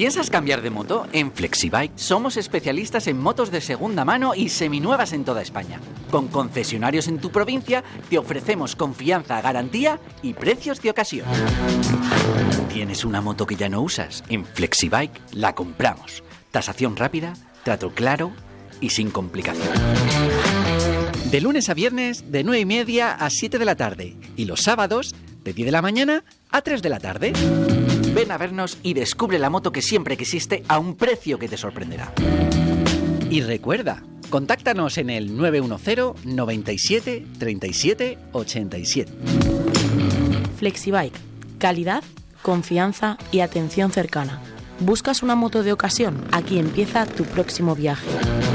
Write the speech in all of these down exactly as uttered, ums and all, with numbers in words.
¿Piensas cambiar de moto? En Flexibike somos especialistas en motos de segunda mano y seminuevas en toda España. Con concesionarios en tu provincia te ofrecemos confianza, garantía y precios de ocasión. ¿Tienes una moto que ya no usas? En Flexibike la compramos. Tasación rápida, trato claro y sin complicación. De lunes a viernes, de nueve y media a siete de la tarde. Y los sábados, de diez de la mañana a tres de la tarde. Ven a vernos y descubre la moto que siempre quisiste a un precio que te sorprenderá. Y recuerda, contáctanos en el nueve uno cero, noventa y siete, treinta y siete, ochenta y siete. Flexibike. Calidad, confianza y atención cercana. ¿Buscas una moto de ocasión? Aquí empieza tu próximo viaje.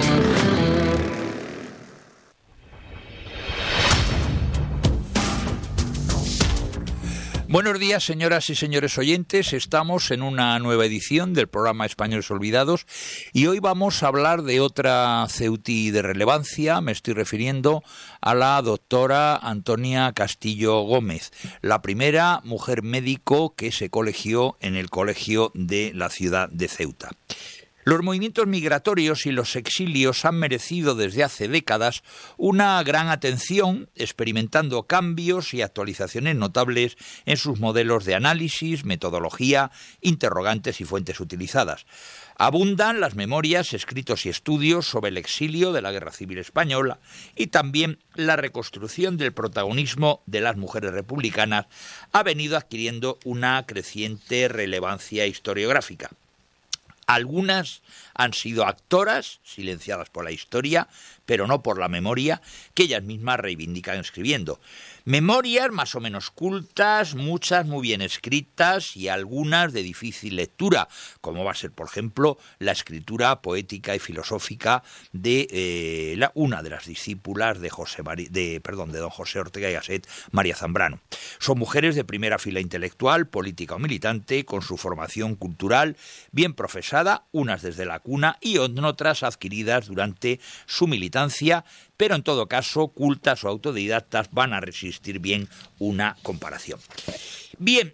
Buenos días, señoras y señores oyentes. Estamos en una nueva edición del programa Españoles Olvidados y hoy vamos a hablar de otra ceuti de relevancia. Me estoy refiriendo a la doctora Antonia Castillo Gómez, la primera mujer médico que se colegió en el colegio de la ciudad de Ceuta. Los movimientos migratorios y los exilios han merecido desde hace décadas una gran atención, experimentando cambios y actualizaciones notables en sus modelos de análisis, metodología, interrogantes y fuentes utilizadas. Abundan las memorias, escritos y estudios sobre el exilio de la Guerra Civil Española y también la reconstrucción del protagonismo de las mujeres republicanas ha venido adquiriendo una creciente relevancia historiográfica. Algunas han sido actoras, silenciadas por la historia, pero no por la memoria, que ellas mismas reivindican escribiendo. Memorias más o menos cultas, muchas muy bien escritas y algunas de difícil lectura, como va a ser, por ejemplo, la escritura poética y filosófica de eh, la, una de las discípulas de, José Mari, de, perdón, de don José Ortega y Gasset, María Zambrano. Son mujeres de primera fila intelectual, política o militante, con su formación cultural bien profesada, unas desde la cuna y otras adquiridas durante su militancia, pero en todo caso, cultas o autodidactas van a resistir bien una comparación. Bien,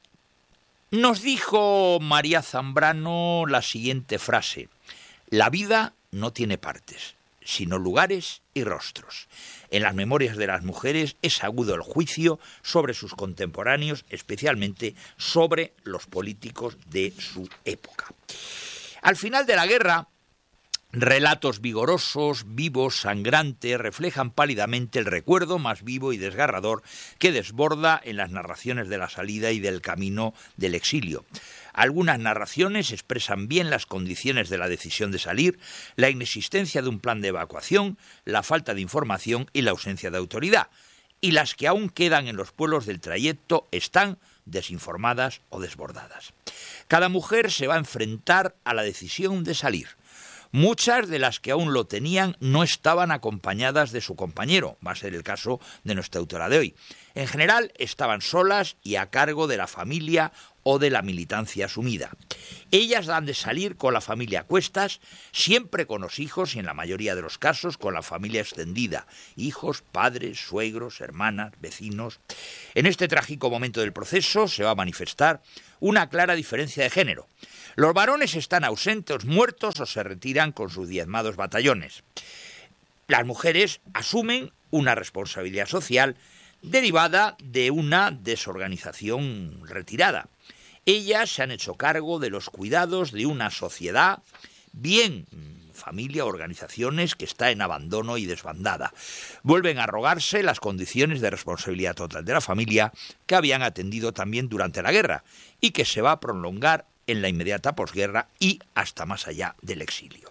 nos dijo María Zambrano la siguiente frase: la vida no tiene partes, sino lugares y rostros. En las memorias de las mujeres es agudo el juicio sobre sus contemporáneos, especialmente sobre los políticos de su época. Al final de la guerra, relatos vigorosos, vivos, sangrantes, reflejan pálidamente el recuerdo más vivo y desgarrador que desborda en las narraciones de la salida y del camino del exilio. Algunas narraciones expresan bien las condiciones de la decisión de salir, la inexistencia de un plan de evacuación, la falta de información y la ausencia de autoridad. Y las que aún quedan en los pueblos del trayecto están desinformadas o desbordadas. Cada mujer se va a enfrentar a la decisión de salir. Muchas de las que aún lo tenían no estaban acompañadas de su compañero, va a ser el caso de nuestra autora de hoy. En general estaban solas y a cargo de la familia o de la militancia asumida. Ellas han de salir con la familia a cuestas, siempre con los hijos y en la mayoría de los casos con la familia extendida, hijos, padres, suegros, hermanas, vecinos. En este trágico momento del proceso se va a manifestar una clara diferencia de género. Los varones están ausentes, muertos o se retiran con sus diezmados batallones. Las mujeres asumen una responsabilidad social derivada de una desorganización retirada. Ellas se han hecho cargo de los cuidados de una sociedad, bien familia o organizaciones, que está en abandono y desbandada. Vuelven a arrogarse las condiciones de responsabilidad total de la familia que habían atendido también durante la guerra y que se va a prolongar en la inmediata posguerra y hasta más allá del exilio.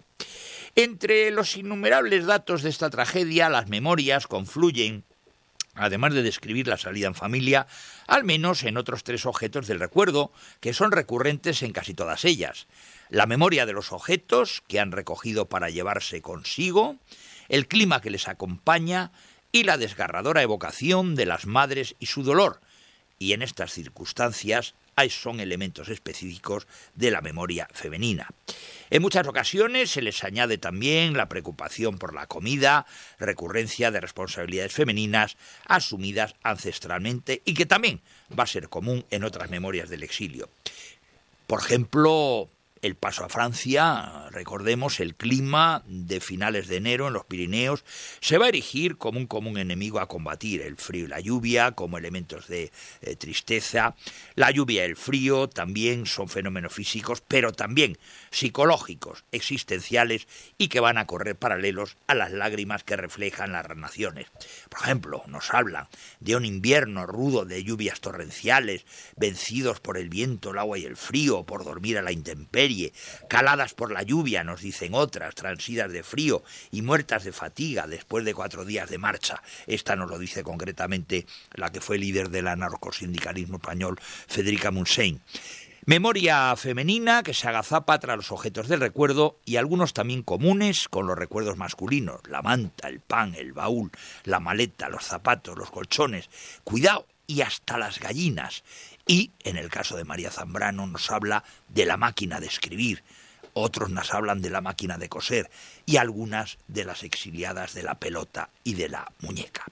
Entre los innumerables datos de esta tragedia, las memorias confluyen, además de describir la salida en familia, al menos en otros tres objetos del recuerdo, que son recurrentes en casi todas ellas. La memoria de los objetos que han recogido para llevarse consigo, el clima que les acompaña y la desgarradora evocación de las madres y su dolor. Y en estas circunstancias son elementos específicos de la memoria femenina. En muchas ocasiones se les añade también la preocupación por la comida, recurrencia de responsabilidades femeninas asumidas ancestralmente y que también va a ser común en otras memorias del exilio. Por ejemplo, el paso a Francia, recordemos, el clima de finales de enero en los Pirineos se va a erigir como un común enemigo a combatir, el frío y la lluvia como elementos de eh, tristeza. La lluvia y el frío también son fenómenos físicos, pero también psicológicos, existenciales y que van a correr paralelos a las lágrimas que reflejan las naciones. Por ejemplo, nos hablan de un invierno rudo de lluvias torrenciales, vencidos por el viento, el agua y el frío, por dormir a la intemperie, caladas por la lluvia, nos dicen otras, transidas de frío y muertas de fatiga después de cuatro días de marcha. Esta nos lo dice concretamente la que fue líder del anarcosindicalismo español, Federica Montseny. Memoria femenina que se agazapa tras los objetos del recuerdo y algunos también comunes con los recuerdos masculinos, la manta, el pan, el baúl, la maleta, los zapatos, los colchones, cuidado, y hasta las gallinas. Y, en el caso de María Zambrano, nos habla de la máquina de escribir, otros nos hablan de la máquina de coser y algunas de las exiliadas de la pelota y de la muñeca.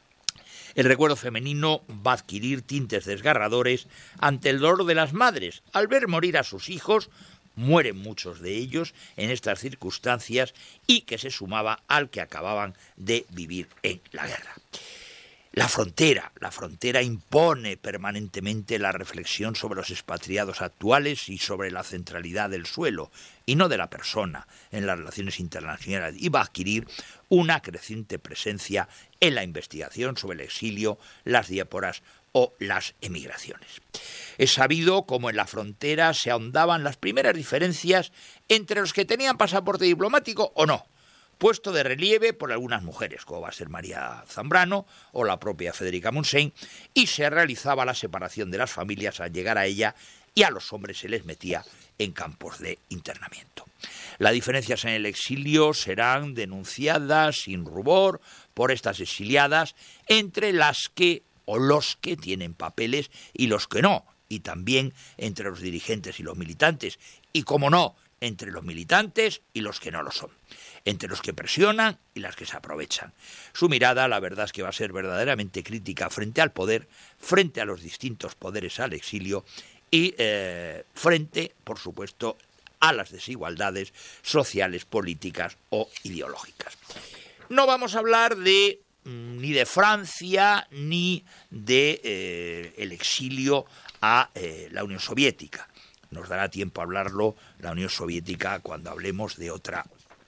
El recuerdo femenino va a adquirir tintes desgarradores ante el dolor de las madres. Al ver morir a sus hijos, mueren muchos de ellos en estas circunstancias y que se sumaba al que acababan de vivir en la guerra. La frontera, la frontera impone permanentemente la reflexión sobre los expatriados actuales y sobre la centralidad del suelo y no de la persona en las relaciones internacionales y va a adquirir una creciente presencia en la investigación sobre el exilio, las diásporas o las emigraciones. Es sabido cómo en la frontera se ahondaban las primeras diferencias entre los que tenían pasaporte diplomático o no, puesto de relieve por algunas mujeres, como va a ser María Zambrano o la propia Federica Montseny, y se realizaba la separación de las familias al llegar a ella y a los hombres se les metía en campos de internamiento. Las diferencias en el exilio serán denunciadas sin rubor por estas exiliadas entre las que o los que tienen papeles y los que no, y también entre los dirigentes y los militantes, y como no, entre los militantes y los que no lo son, entre los que presionan y las que se aprovechan. Su mirada, la verdad es que va a ser verdaderamente crítica frente al poder, frente a los distintos poderes al exilio y eh, frente, por supuesto, a las desigualdades sociales, políticas o ideológicas. No vamos a hablar de ni de Francia ni de eh, el exilio a eh, la Unión Soviética. Nos dará tiempo a hablarlo, la Unión Soviética, cuando hablemos de otra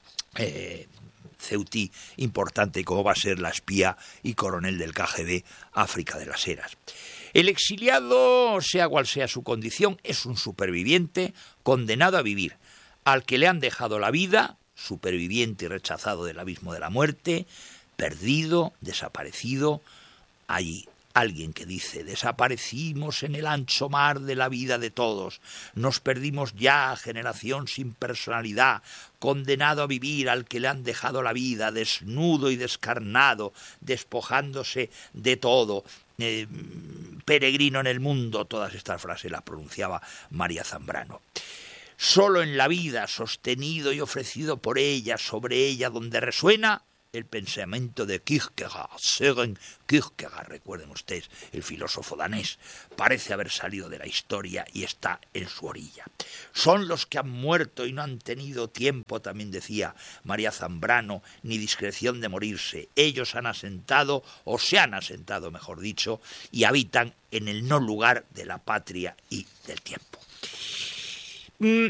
eh, ceutí importante como va a ser la espía y coronel del K G B, África de las Heras. El exiliado, sea cual sea su condición, es un superviviente condenado a vivir, al que le han dejado la vida, superviviente y rechazado del abismo de la muerte, perdido, desaparecido. Hay alguien que dice: desaparecimos en el ancho mar de la vida de todos, nos perdimos ya, generación sin personalidad, condenado a vivir al que le han dejado la vida, desnudo y descarnado, despojándose de todo, eh, peregrino en el mundo. Todas estas frases las pronunciaba María Zambrano. Solo en la vida, sostenido y ofrecido por ella, sobre ella donde resuena el pensamiento de Kierkegaard, Søren Kierkegaard, recuerden ustedes, el filósofo danés, parece haber salido de la historia y está en su orilla. Son los que han muerto y no han tenido tiempo, también decía María Zambrano, ni discreción de morirse. Ellos han asentado, o se han asentado, mejor dicho, y habitan en el no lugar de la patria y del tiempo. Mm,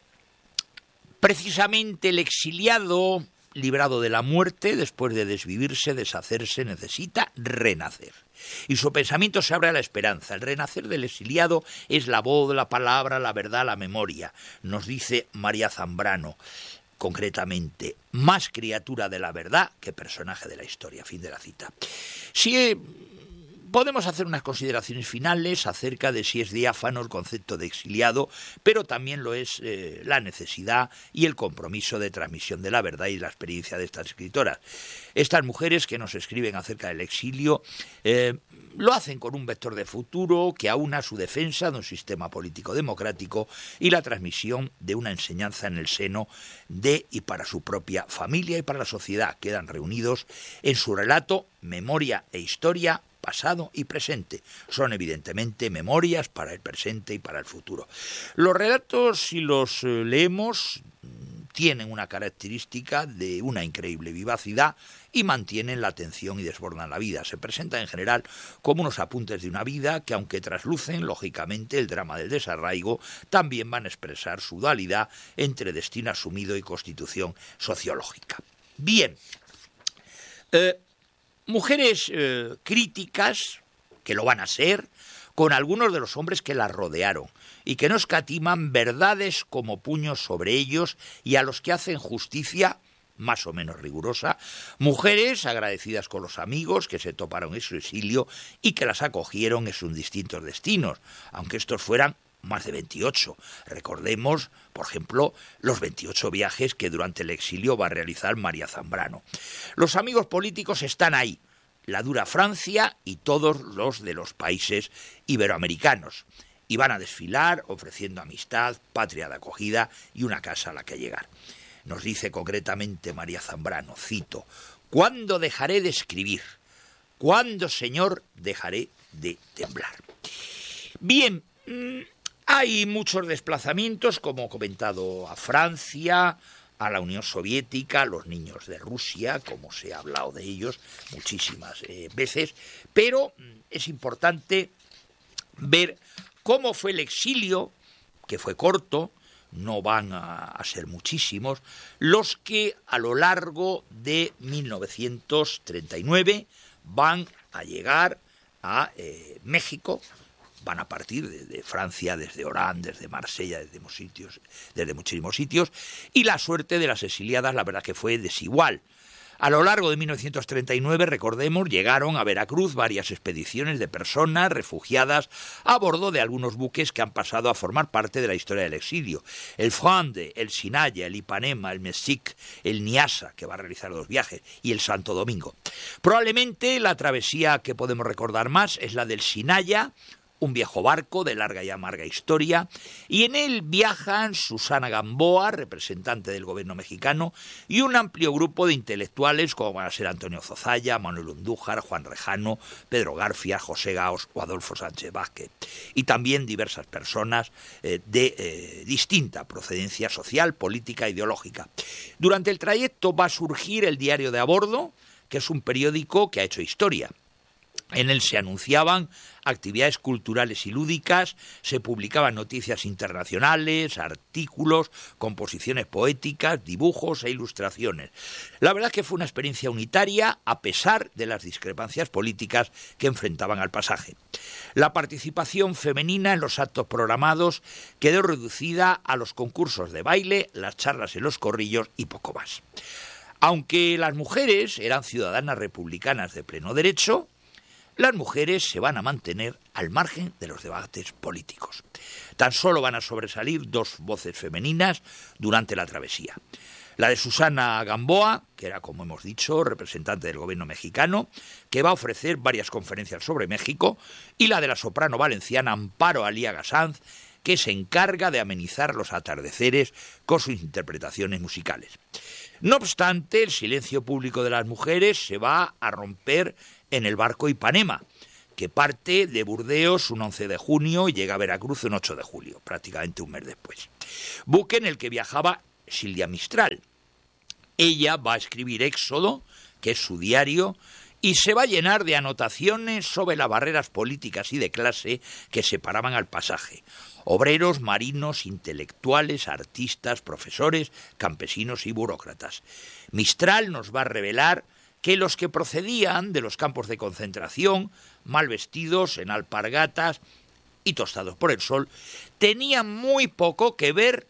precisamente el exiliado, librado de la muerte, después de desvivirse, deshacerse, necesita renacer. Y su pensamiento se abre a la esperanza. El renacer del exiliado es la voz, la palabra, la verdad, la memoria. Nos dice María Zambrano, concretamente, más criatura de la verdad que personaje de la historia. Fin de la cita. Si eh, podemos hacer unas consideraciones finales acerca de si es diáfano el concepto de exiliado, pero también lo es eh, la necesidad y el compromiso de transmisión de la verdad y la experiencia de estas escritoras. Estas mujeres que nos escriben acerca del exilio eh, lo hacen con un vector de futuro que aúna su defensa de un sistema político democrático y la transmisión de una enseñanza en el seno de y para su propia familia y para la sociedad. Quedan reunidos en su relato Memoria e Historia, pasado y presente. Son evidentemente memorias para el presente y para el futuro. Los relatos, si los eh, leemos, tienen una característica de una increíble vivacidad y mantienen la atención y desbordan la vida. Se presentan en general como unos apuntes de una vida que, aunque traslucen lógicamente el drama del desarraigo, también van a expresar su dualidad entre destino asumido y constitución sociológica. Bien, eh, mujeres eh, críticas, que lo van a ser, con algunos de los hombres que las rodearon y que no escatiman verdades como puños sobre ellos y a los que hacen justicia más o menos rigurosa, mujeres agradecidas con los amigos que se toparon en su exilio y que las acogieron en sus distintos destinos, aunque estos fueran más de veintiocho. Recordemos, por ejemplo, los veintiocho viajes que durante el exilio va a realizar María Zambrano. Los amigos políticos están ahí, la dura Francia y todos los de los países iberoamericanos, y van a desfilar ofreciendo amistad, patria de acogida y una casa a la que llegar. Nos dice concretamente María Zambrano, cito: «¿Cuándo dejaré de escribir? ¿Cuándo, Señor, dejaré de temblar?». Bien, hay muchos desplazamientos, como he comentado, a Francia, a la Unión Soviética, los niños de Rusia, como se ha hablado de ellos muchísimas eh, veces, pero es importante ver cómo fue el exilio, que fue corto, no van a, a ser muchísimos, los que a lo largo de mil novecientos treinta y nueve van a llegar a eh, México. Van a partir de, de Francia, desde Orán, desde Marsella, desde, sitios, desde muchísimos sitios, y la suerte de las exiliadas, la verdad que fue desigual. A lo largo de mil novecientos treinta y nueve, recordemos, llegaron a Veracruz varias expediciones de personas refugiadas a bordo de algunos buques que han pasado a formar parte de la historia del exilio. El Frande, el Sinaya, el Ipanema, el Mexic, el Niasa, que va a realizar dos viajes, y el Santo Domingo. Probablemente la travesía que podemos recordar más es la del Sinaya, un viejo barco de larga y amarga historia, y en él viajan Susana Gamboa, representante del gobierno mexicano, y un amplio grupo de intelectuales como van a ser Antonio Zozaya, Manuel Undújar, Juan Rejano, Pedro Garfia, José Gaos o Adolfo Sánchez Vázquez, y también diversas personas eh, de eh, distinta procedencia social, política e ideológica. Durante el trayecto va a surgir el Diario de a Bordo, que es un periódico que ha hecho historia. En él se anunciaban actividades culturales y lúdicas, se publicaban noticias internacionales, artículos, composiciones poéticas, dibujos e ilustraciones. La verdad es que fue una experiencia unitaria a pesar de las discrepancias políticas que enfrentaban al pasaje. La participación femenina en los actos programados quedó reducida a los concursos de baile, las charlas en los corrillos y poco más. Aunque las mujeres eran ciudadanas republicanas de pleno derecho, las mujeres se van a mantener al margen de los debates políticos. Tan solo van a sobresalir dos voces femeninas durante la travesía. La de Susana Gamboa, que era, como hemos dicho, representante del gobierno mexicano, que va a ofrecer varias conferencias sobre México, y la de la soprano valenciana Amparo Aliaga Sanz, que se encarga de amenizar los atardeceres con sus interpretaciones musicales. No obstante, el silencio público de las mujeres se va a romper en el barco Ipanema, que parte de Burdeos un once de junio y llega a Veracruz un ocho de julio, prácticamente un mes después. Buque en el que viajaba Silvia Mistral. Ella va a escribir Éxodo, que es su diario, y se va a llenar de anotaciones sobre las barreras políticas y de clase que separaban al pasaje. Obreros, marinos, intelectuales, artistas, profesores, campesinos y burócratas. Mistral nos va a revelar que los que procedían de los campos de concentración, mal vestidos, en alpargatas y tostados por el sol, tenían muy poco que ver,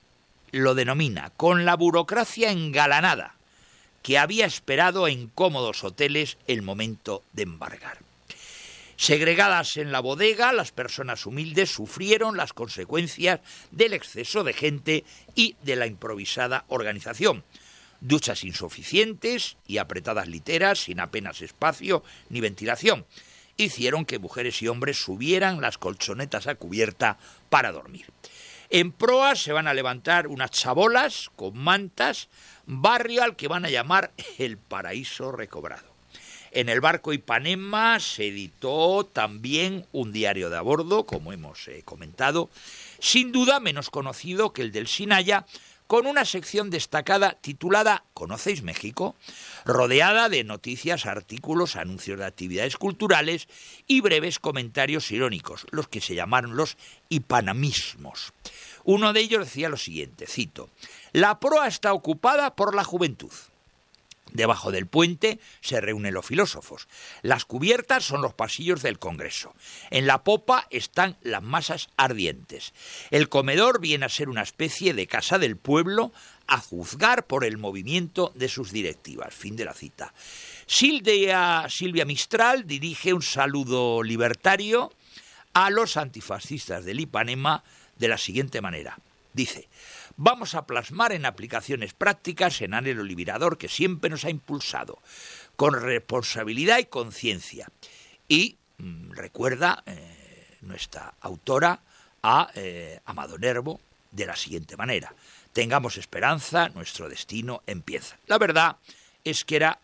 lo denomina, con la burocracia engalanada, que había esperado en cómodos hoteles el momento de embargar. Segregadas en la bodega, las personas humildes sufrieron las consecuencias del exceso de gente y de la improvisada organización. Duchas insuficientes y apretadas literas sin apenas espacio ni ventilación hicieron que mujeres y hombres subieran las colchonetas a cubierta para dormir. En proa se van a levantar unas chabolas con mantas, barrio al que van a llamar el paraíso recobrado. En el barco Ipanema se editó también un diario de a bordo, como hemos eh, comentado, sin duda menos conocido que el del Sinaya, con una sección destacada titulada ¿Conocéis México?, rodeada de noticias, artículos, anuncios de actividades culturales y breves comentarios irónicos, los que se llamaron los ipanamismos. Uno de ellos decía lo siguiente, cito: «La proa está ocupada por la juventud. Debajo del puente se reúnen los filósofos. Las cubiertas son los pasillos del Congreso. En la popa están las masas ardientes. El comedor viene a ser una especie de casa del pueblo a juzgar por el movimiento de sus directivas». Fin de la cita. Silvia, Silvia Mistral dirige un saludo libertario a los antifascistas del Ipanema de la siguiente manera. Dice: «Vamos a plasmar en aplicaciones prácticas el anhelo liberador que siempre nos ha impulsado, con responsabilidad y conciencia». Y mmm, recuerda eh, nuestra autora a eh, Amado Nervo de la siguiente manera: «Tengamos esperanza, nuestro destino empieza». La verdad es que era,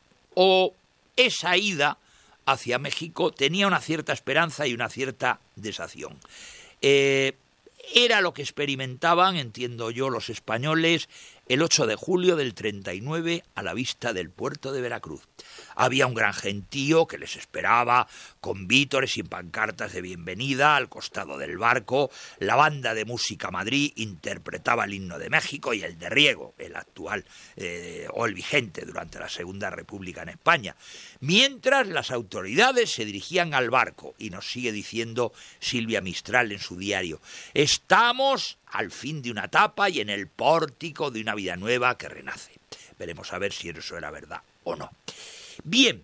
o esa ida hacia México tenía una cierta esperanza y una cierta desazón. Eh, Era lo que experimentaban, entiendo yo, los españoles el ocho de julio del treinta y nueve a la vista del puerto de Veracruz. Había un gran gentío que les esperaba, con vítores y pancartas de bienvenida al costado del barco. La banda de música Madrid interpretaba el himno de México y el de Riego, el actual eh, o el vigente durante la Segunda República en España. Mientras las autoridades se dirigían al barco, y nos sigue diciendo Silvia Mistral en su diario: «Estamos al fin de una etapa y en el pórtico de una vida nueva que renace». Veremos a ver si eso era verdad o no. Bien,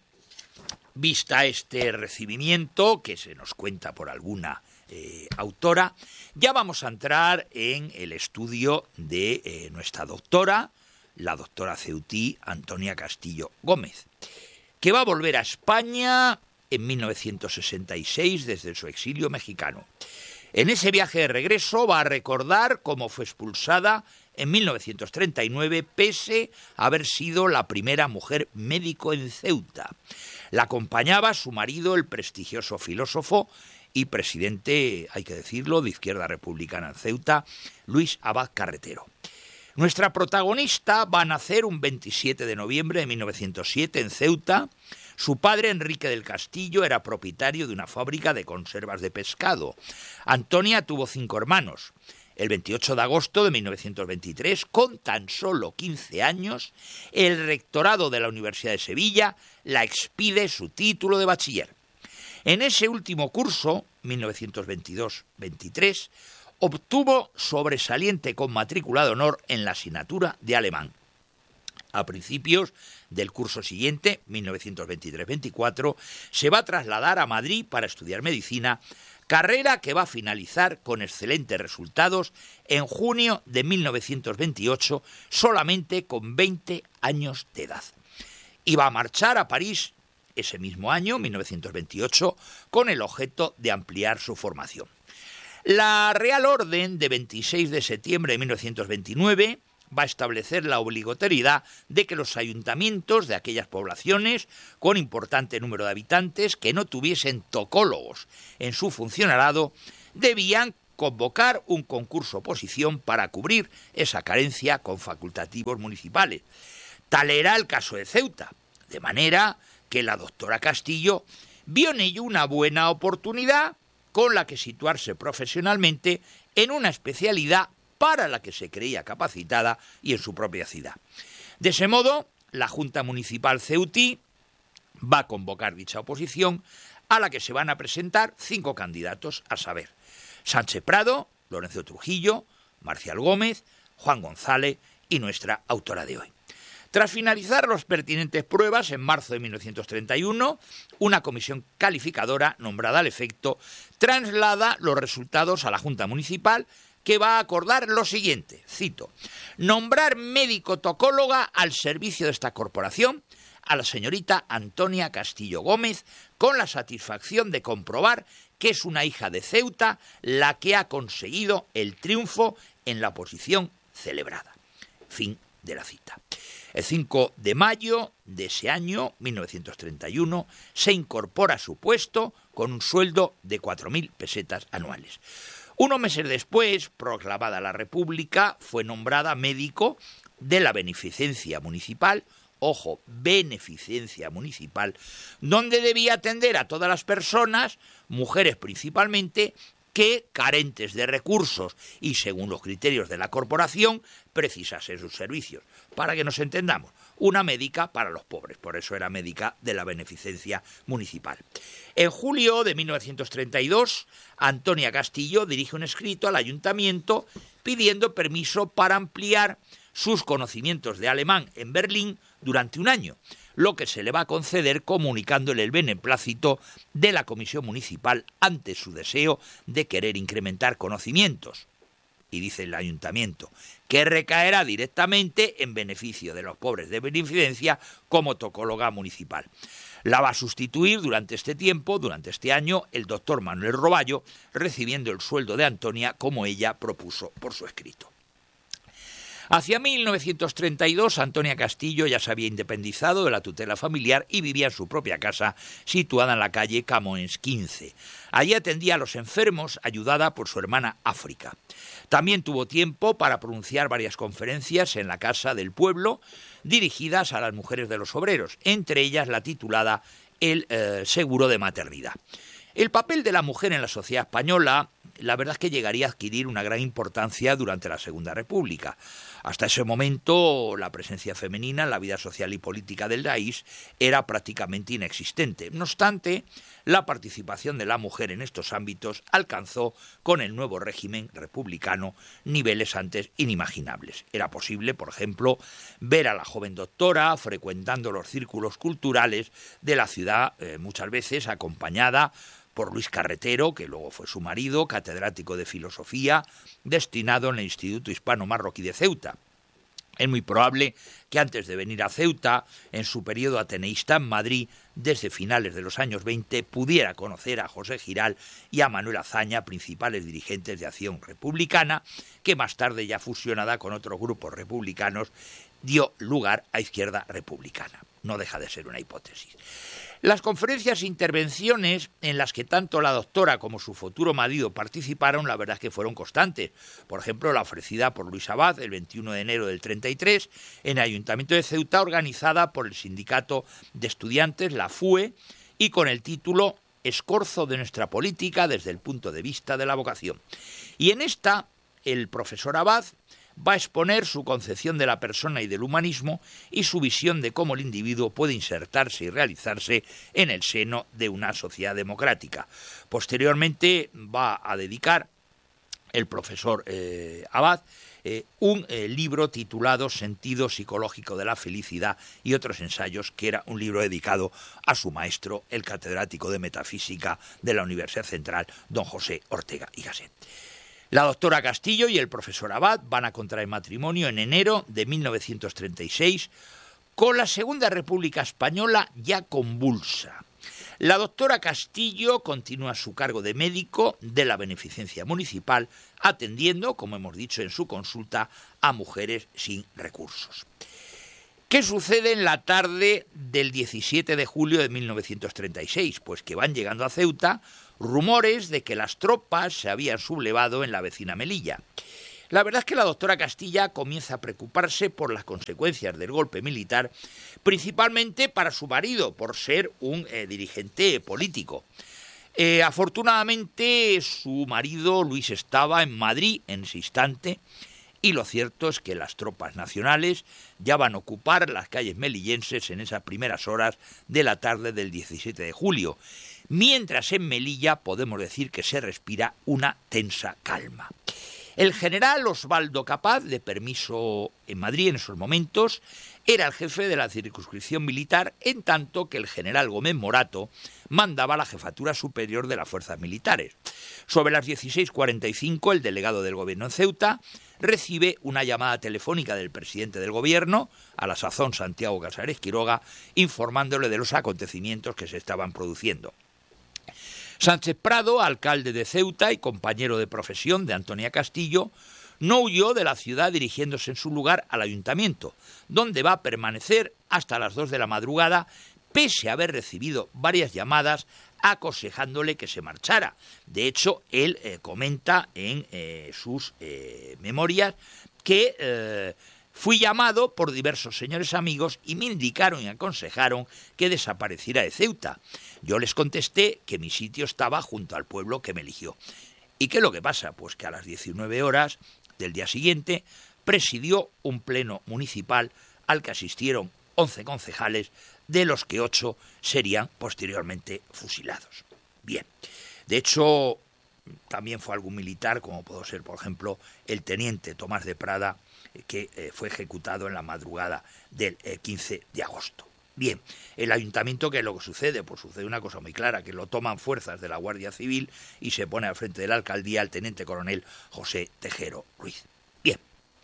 vista este recibimiento que se nos cuenta por alguna eh, autora, ya vamos a entrar en el estudio de eh, nuestra doctora, la doctora ceutí Antonia Castillo Gómez, que va a volver a España en mil novecientos sesenta y seis desde su exilio mexicano. En ese viaje de regreso va a recordar cómo fue expulsada en mil novecientos treinta y nueve, pese a haber sido la primera mujer médico en Ceuta. La acompañaba su marido, el prestigioso filósofo y presidente, hay que decirlo, de Izquierda Republicana en Ceuta, Luis Abad Carretero. Nuestra protagonista va a nacer un veintisiete de noviembre de mil novecientos siete en Ceuta. Su padre, Enrique del Castillo, era propietario de una fábrica de conservas de pescado. Antonia tuvo cinco hermanos. El veintiocho de agosto de mil novecientos veintitrés, con tan solo quince años, el rectorado de la Universidad de Sevilla la expide su título de bachiller. En ese último curso, mil novecientos veintidós veintitrés, obtuvo sobresaliente con matrícula de honor en la asignatura de alemán. A principios del curso siguiente, mil novecientos veintitrés veinticuatro, se va a trasladar a Madrid para estudiar medicina, carrera que va a finalizar con excelentes resultados en junio de mil novecientos veintiocho, solamente con veinte años de edad. Y va a marchar a París ese mismo año, mil novecientos veintiocho, con el objeto de ampliar su formación. La Real Orden de veintiséis de septiembre de mil novecientos veintinueve va a establecer la obligatoriedad de que los ayuntamientos de aquellas poblaciones con importante número de habitantes que no tuviesen tocólogos en su funcionariado debían convocar un concurso oposición para cubrir esa carencia con facultativos municipales. Tal era el caso de Ceuta, de manera que la doctora Castillo vio en ello una buena oportunidad con la que situarse profesionalmente en una especialidad para la que se creía capacitada y en su propia ciudad. De ese modo, la Junta Municipal ceutí va a convocar dicha oposición, a la que se van a presentar cinco candidatos, a saber, Sánchez Prado, Lorenzo Trujillo, Marcial Gómez, Juan González y nuestra autora de hoy. Tras finalizar las pertinentes pruebas, en marzo de mil novecientos treinta y uno, una comisión calificadora nombrada al efecto traslada los resultados a la Junta Municipal, que va a acordar lo siguiente, cito: nombrar médico tocóloga al servicio de esta corporación a la señorita Antonia Castillo Gómez, con la satisfacción de comprobar que es una hija de Ceuta la que ha conseguido el triunfo en la oposición celebrada. Fin de la cita. El cinco de mayo de ese año, mil novecientos treinta y uno, se incorpora a su puesto con un sueldo de cuatro mil pesetas anuales. Unos meses después, proclamada la República, fue nombrada médico de la Beneficencia Municipal, ojo, Beneficencia Municipal, donde debía atender a todas las personas, mujeres principalmente, que, carentes de recursos y según los criterios de la corporación, precisasen sus servicios. Para que nos entendamos, una médica para los pobres, por eso era médica de la Beneficencia Municipal. En julio de mil novecientos treinta y dos, Antonia Castillo dirige un escrito al ayuntamiento pidiendo permiso para ampliar sus conocimientos de alemán en Berlín durante un año, lo que se le va a conceder comunicándole el beneplácito de la comisión municipal ante su deseo de querer incrementar conocimientos. Y dice el ayuntamiento que recaerá directamente en beneficio de los pobres de beneficencia como tocóloga municipal. La va a sustituir durante este tiempo, durante este año, el doctor Manuel Roballo, recibiendo el sueldo de Antonia como ella propuso por su escrito. Hacia mil novecientos treinta y dos, Antonia Castillo ya se había independizado de la tutela familiar y vivía en su propia casa, situada en la calle Camoens quince. Allí atendía a los enfermos, ayudada por su hermana África. También tuvo tiempo para pronunciar varias conferencias en la Casa del Pueblo, dirigidas a las mujeres de los obreros, entre ellas la titulada El eh, seguro de maternidad. El papel de la mujer en la sociedad española, la verdad es que llegaría a adquirir una gran importancia durante la Segunda República. Hasta ese momento, la presencia femenina en la vida social y política del país era prácticamente inexistente. No obstante, la participación de la mujer en estos ámbitos alcanzó, con el nuevo régimen republicano, niveles antes inimaginables. Era posible, por ejemplo, ver a la joven doctora frecuentando los círculos culturales de la ciudad, eh, muchas veces acompañada por Luis Carretero, que luego fue su marido, catedrático de filosofía, destinado en el Instituto Hispano-Marroquí de Ceuta. Es muy probable que antes de venir a Ceuta, en su periodo ateneísta en Madrid, desde finales de los años veinte, pudiera conocer a José Giral y a Manuel Azaña, principales dirigentes de Acción Republicana, que más tarde, ya fusionada con otros grupos republicanos, dio lugar a Izquierda Republicana. No deja de ser una hipótesis. Las conferencias e intervenciones en las que tanto la doctora como su futuro marido participaron, la verdad es que fueron constantes. Por ejemplo, la ofrecida por Luis Abad el veintiuno de enero del treinta y tres en el Ayuntamiento de Ceuta, organizada por el Sindicato de Estudiantes, la F U E, y con el título Escorzo de nuestra política desde el punto de vista de la vocación. Y en esta, el profesor Abad va a exponer su concepción de la persona y del humanismo y su visión de cómo el individuo puede insertarse y realizarse en el seno de una sociedad democrática. Posteriormente va a dedicar el profesor eh, Abad eh, un eh, libro titulado Sentido psicológico de la felicidad y otros ensayos, que era un libro dedicado a su maestro, el catedrático de metafísica de la Universidad Central, don José Ortega y Gasset. La doctora Castillo y el profesor Abad van a contraer matrimonio en enero de mil novecientos treinta y seis, con la Segunda República Española ya convulsa. La doctora Castillo continúa su cargo de médico de la Beneficencia Municipal, atendiendo, como hemos dicho en su consulta, a mujeres sin recursos. ¿Qué sucede en la tarde del diecisiete de julio de mil novecientos treinta y seis? Pues que van llegando a Ceuta rumores de que las tropas se habían sublevado en la vecina Melilla. La verdad es que la doctora Castilla comienza a preocuparse por las consecuencias del golpe militar, principalmente para su marido, por ser un eh, dirigente político. Eh, afortunadamente, su marido Luis estaba en Madrid en ese instante, y lo cierto es que las tropas nacionales ya van a ocupar las calles melillenses en esas primeras horas de la tarde del diecisiete de julio, mientras en Melilla podemos decir que se respira una tensa calma. El general Osvaldo Capaz, de permiso en Madrid en esos momentos, era el jefe de la circunscripción militar, en tanto que el general Gómez Morato mandaba la jefatura superior de las fuerzas militares. Sobre las dieciséis cuarenta y cinco, el delegado del gobierno en Ceuta recibe una llamada telefónica del presidente del gobierno, a la sazón Santiago Casares Quiroga, informándole de los acontecimientos que se estaban produciendo. Sánchez Prado, alcalde de Ceuta y compañero de profesión de Antonia Castillo, no huyó de la ciudad dirigiéndose en su lugar al ayuntamiento, donde va a permanecer hasta las dos de la madrugada, pese a haber recibido varias llamadas aconsejándole que se marchara. De hecho, él eh, comenta en eh, sus eh, memorias que eh, fui llamado por diversos señores amigos y me indicaron y aconsejaron que desapareciera de Ceuta. Yo les contesté que mi sitio estaba junto al pueblo que me eligió. ¿Y qué es lo que pasa? Pues que a las diecinueve horas del día siguiente presidió un pleno municipal al que asistieron once concejales, de los que ocho serían posteriormente fusilados. Bien, de hecho, también fue algún militar, como pudo ser, por ejemplo, el teniente Tomás de Prada, que eh, fue ejecutado en la madrugada del eh, quince de agosto. Bien, el ayuntamiento, ¿qué es lo que sucede? Pues sucede una cosa muy clara, que lo toman fuerzas de la Guardia Civil y se pone al frente de la alcaldía el teniente coronel José Tejero Ruiz. Bien.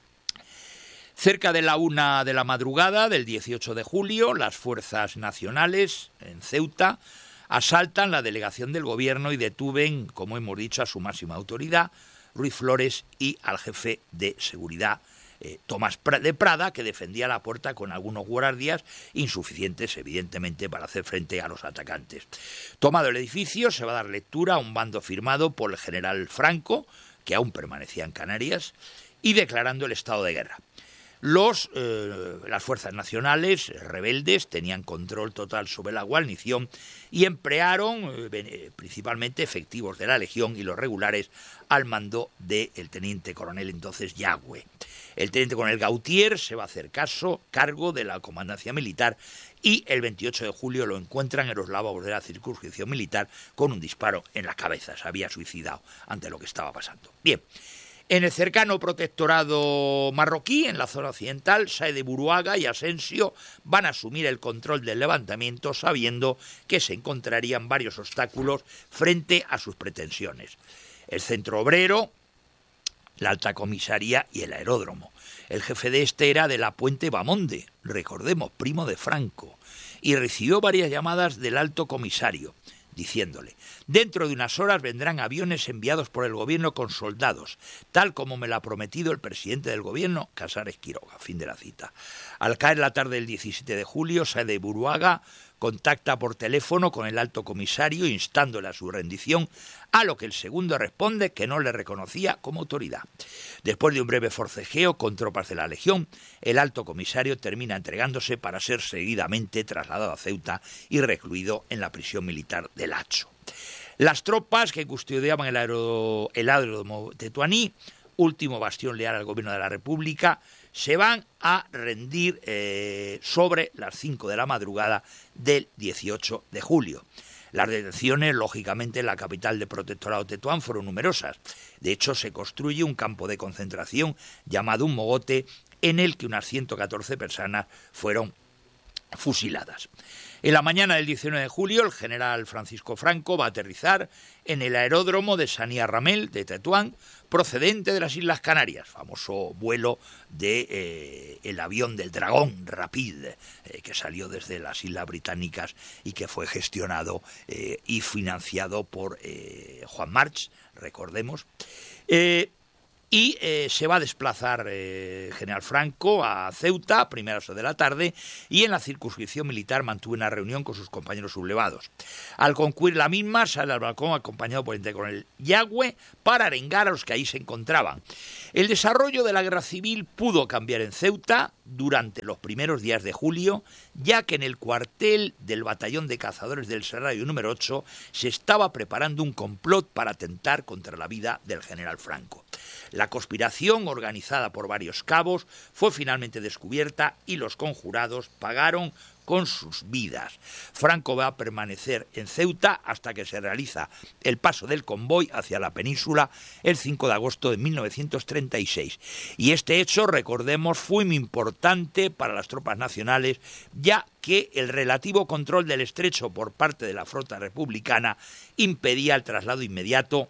Cerca de la una de la madrugada del dieciocho de julio, las fuerzas nacionales en Ceuta asaltan la delegación del gobierno y detuven, como hemos dicho, a su máxima autoridad, Ruiz Flores, y al jefe de seguridad, eh, Tomás de Prada, que defendía la puerta con algunos guardias, insuficientes, evidentemente, para hacer frente a los atacantes. Tomado el edificio, se va a dar lectura a un bando firmado por el general Franco, que aún permanecía en Canarias, y declarando el estado de guerra. Los, eh, las fuerzas nacionales rebeldes tenían control total sobre la guarnición y emplearon eh, principalmente efectivos de la Legión y los regulares al mando del teniente coronel entonces Yagüe. El teniente coronel Gautier se va a hacer caso, cargo de la comandancia militar, y el veintiocho de julio lo encuentran en los lavabos de la circunscripción militar con un disparo en la cabeza. Se había suicidado ante lo que estaba pasando. Bien. En el cercano protectorado marroquí, en la zona occidental, Sáez de Buruaga y Asensio van a asumir el control del levantamiento, sabiendo que se encontrarían varios obstáculos frente a sus pretensiones. El centro obrero, la alta comisaría y el aeródromo. El jefe de este era de la Puente Bamonde, recordemos, primo de Franco, y recibió varias llamadas del alto comisario, diciéndole: dentro de unas horas vendrán aviones enviados por el gobierno con soldados, tal como me lo ha prometido el presidente del gobierno, Casares Quiroga. Fin de la cita. Al caer la tarde del diecisiete de julio, Sáez de Buruaga contacta por teléfono con el alto comisario instándole a su rendición, a lo que el segundo responde que no le reconocía como autoridad. Después de un breve forcejeo con tropas de la Legión, el alto comisario termina entregándose para ser seguidamente trasladado a Ceuta y recluido en la prisión militar del Hacho. Las tropas que custodiaban el, aero, el aeródromo Tetuaní, último bastión leal al gobierno de la República, se van a rendir eh, sobre las cinco de la madrugada del dieciocho de julio. Las detenciones, lógicamente, en la capital del protectorado Tetuán fueron numerosas. De hecho, se construye un campo de concentración llamado Un Mogote, en el que unas ciento catorce personas fueron fusiladas. En la mañana del diecinueve de julio, el general Francisco Franco va a aterrizar en el aeródromo de Sanía Ramel de Tetuán, procedente de las Islas Canarias, famoso vuelo del de, eh, avión del Dragón Rapid, eh, que salió desde las Islas Británicas y que fue gestionado eh, y financiado por eh, Juan March, recordemos. Eh, Y eh, se va a desplazar eh, General Franco a Ceuta a primeras horas de la tarde, y en la circunscripción militar mantuvo una reunión con sus compañeros sublevados. Al concluir la misma, sale al balcón acompañado por el teniente coronel Yagüe para arengar a los que ahí se encontraban. El desarrollo de la guerra civil pudo cambiar en Ceuta durante los primeros días de julio, ya que en el cuartel del batallón de cazadores del Serrallo número ocho se estaba preparando un complot para atentar contra la vida del general Franco. La conspiración, organizada por varios cabos, fue finalmente descubierta y los conjurados pagaron con sus vidas. Franco va a permanecer en Ceuta hasta que se realiza el paso del convoy hacia la península el cinco de agosto de mil novecientos treinta y seis. Y este hecho, recordemos, fue muy importante para las tropas nacionales, ya que el relativo control del estrecho por parte de la flota republicana impedía el traslado inmediato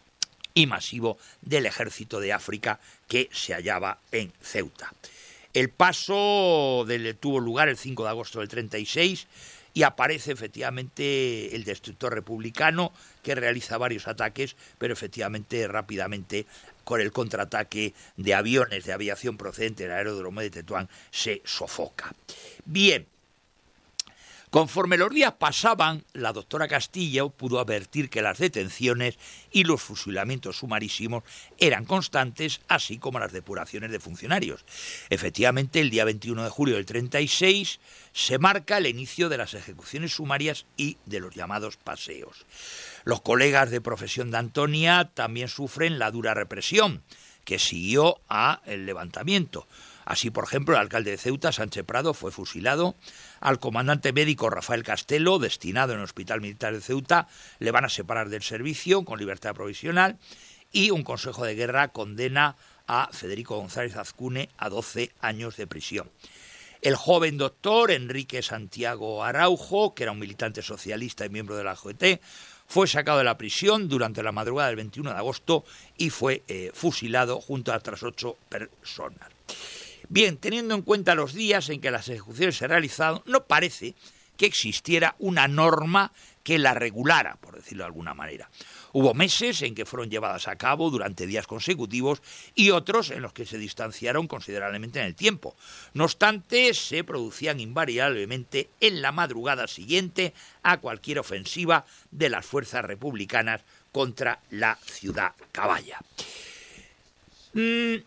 y masivo del ejército de África que se hallaba en Ceuta. El paso del, tuvo lugar el cinco de agosto del treinta y seis y aparece efectivamente el destructor republicano, que realiza varios ataques, pero efectivamente rápidamente con el contraataque de aviones de aviación procedente del aeródromo de Tetuán se sofoca. Bien. Conforme los días pasaban, la doctora Castillo pudo advertir que las detenciones y los fusilamientos sumarísimos eran constantes, así como las depuraciones de funcionarios. Efectivamente, el día veintiuno de julio del treinta y seis se marca el inicio de las ejecuciones sumarias y de los llamados paseos. Los colegas de profesión de Antonia también sufren la dura represión que siguió al levantamiento. Así, por ejemplo, el alcalde de Ceuta, Sánchez Prado, fue fusilado. Al comandante médico Rafael Castelo, destinado en el Hospital Militar de Ceuta, le van a separar del servicio con libertad provisional. Y un consejo de guerra condena a Federico González Azcune a doce años de prisión. El joven doctor Enrique Santiago Araujo, que era un militante socialista y miembro de la O G T, fue sacado de la prisión durante la madrugada del veintiuno de agosto y fue eh, fusilado junto a otras ocho personas. Bien, teniendo en cuenta los días en que las ejecuciones se realizaron, no parece que existiera una norma que la regulara, por decirlo de alguna manera. Hubo meses en que fueron llevadas a cabo durante días consecutivos y otros en los que se distanciaron considerablemente en el tiempo. No obstante, se producían invariablemente en la madrugada siguiente a cualquier ofensiva de las fuerzas republicanas contra la ciudad caballa. Mm.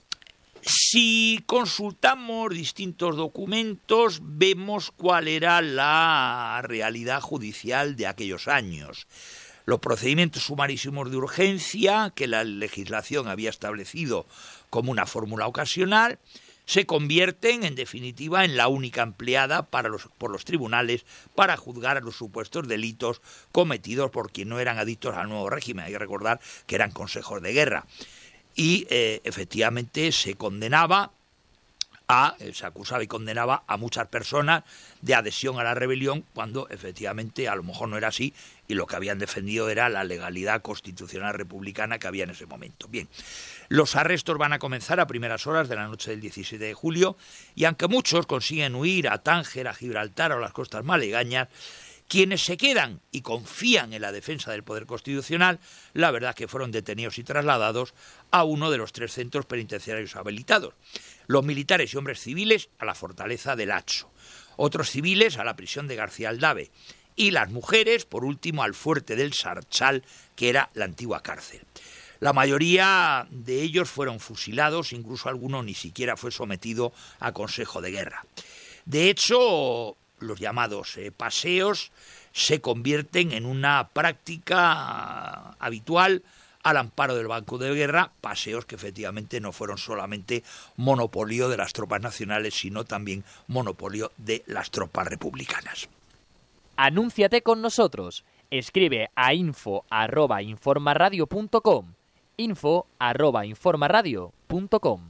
Si consultamos distintos documentos, vemos cuál era la realidad judicial de aquellos años. Los procedimientos sumarísimos de urgencia, que la legislación había establecido como una fórmula ocasional, se convierten, en definitiva, en la única empleada para los, por los tribunales para juzgar los supuestos delitos cometidos por quienes no eran adictos al nuevo régimen. Hay que recordar que eran consejos de guerra. Y eh, efectivamente se condenaba a, eh, se acusaba y condenaba a muchas personas de adhesión a la rebelión, cuando efectivamente a lo mejor no era así y lo que habían defendido era la legalidad constitucional republicana que había en ese momento. Bien, los arrestos van a comenzar a primeras horas de la noche del diecisiete de julio y aunque muchos consiguen huir a Tánger, a Gibraltar o a las costas malegañas, quienes se quedan y confían en la defensa del poder constitucional, la verdad que fueron detenidos y trasladados a uno de los tres centros penitenciarios habilitados. Los militares y hombres civiles a la fortaleza del Hacho, otros civiles a la prisión de García Aldave y las mujeres, por último, al fuerte del Sarchal, que era la antigua cárcel. La mayoría de ellos fueron fusilados, incluso alguno ni siquiera fue sometido a consejo de guerra. De hecho, los llamados eh, paseos se convierten en una práctica habitual al amparo del Banco de Guerra, paseos que efectivamente no fueron solamente monopolio de las tropas nacionales, sino también monopolio de las tropas republicanas. Anúnciate con nosotros. Escribe a info arroba informaradio punto com. info arroba informaradio punto com.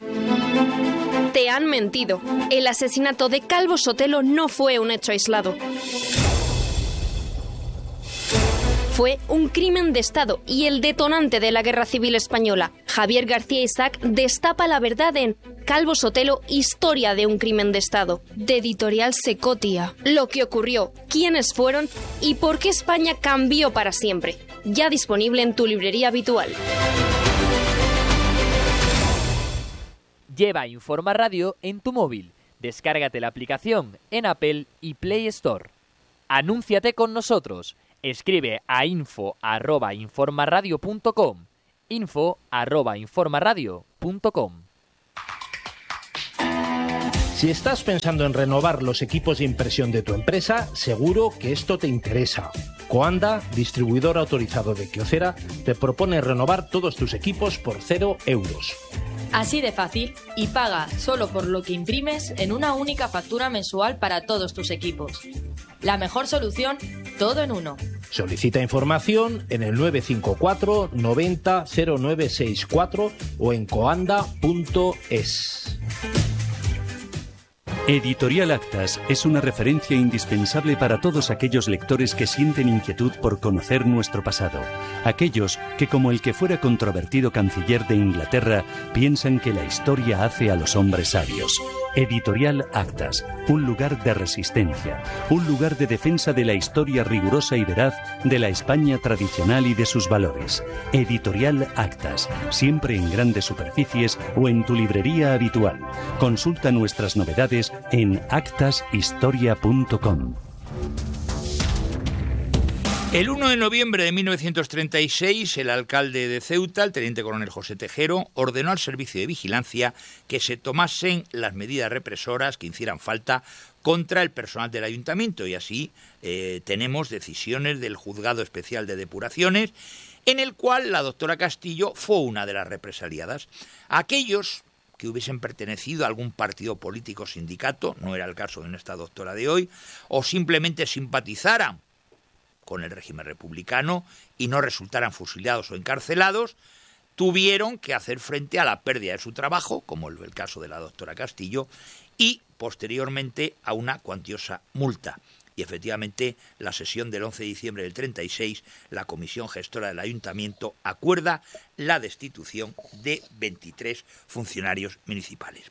Te han mentido. El asesinato de Calvo Sotelo no fue un hecho aislado. Fue un crimen de Estado y el detonante de la Guerra Civil Española. Javier García Isaac destapa la verdad en Calvo Sotelo, historia de un crimen de Estado, de Editorial Secotia. Lo que ocurrió, quiénes fueron y por qué España cambió para siempre. Ya disponible en tu librería habitual. Lleva Informa Radio en tu móvil. Descárgate la aplicación en Apple y Play Store. Anúnciate con nosotros. Escribe a info arroba informaradio punto com. info arroba informaradio punto com. Si estás pensando en renovar los equipos de impresión de tu empresa, seguro que esto te interesa. Coanda, distribuidor autorizado de Kyocera, te propone renovar todos tus equipos por cero euros. Así de fácil, y paga solo por lo que imprimes en una única factura mensual para todos tus equipos. La mejor solución, todo en uno. Solicita información en el nueve cinco cuatro noventa cero nueve sesenta y cuatro o en coanda punto es. Editorial Actas es una referencia indispensable para todos aquellos lectores que sienten inquietud por conocer nuestro pasado. Aquellos que, como el que fuera controvertido canciller de Inglaterra, piensan que la historia hace a los hombres sabios. Editorial Actas, un lugar de resistencia, un lugar de defensa de la historia rigurosa y veraz de la España tradicional y de sus valores. Editorial Actas, siempre en grandes superficies o en tu librería habitual. Consulta nuestras novedades en actas historia punto com. El uno de noviembre de mil novecientos treinta y seis, el alcalde de Ceuta, el teniente coronel José Tejero, ordenó al servicio de vigilancia que se tomasen las medidas represoras que hicieran falta contra el personal del ayuntamiento, y así eh, tenemos decisiones del Juzgado Especial de Depuraciones, en el cual la doctora Castillo fue una de las represaliadas. Aquellos que hubiesen pertenecido a algún partido político o sindicato, no era el caso de esta doctora de hoy, o simplemente simpatizaran con el régimen republicano y no resultaran fusilados o encarcelados, tuvieron que hacer frente a la pérdida de su trabajo, como el caso de la doctora Castillo, y posteriormente a una cuantiosa multa. Y efectivamente, la sesión del once de diciembre del treinta y seis, la comisión gestora del ayuntamiento acuerda la destitución de veintitrés funcionarios municipales.